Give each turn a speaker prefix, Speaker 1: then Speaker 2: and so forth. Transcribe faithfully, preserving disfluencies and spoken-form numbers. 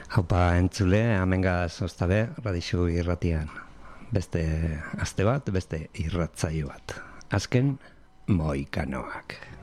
Speaker 1: Haupa entzule, amengaz oztabe, radixu irratian. Beste aste bat, beste irratzaio bat. Azken, Moikanoak.